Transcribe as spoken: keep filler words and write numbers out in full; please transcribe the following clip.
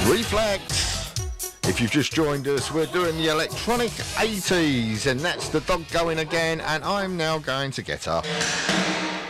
Reflect. If you've just joined us, we're doing the electronic eighties, and that's the dog going again, and I'm now going to get up.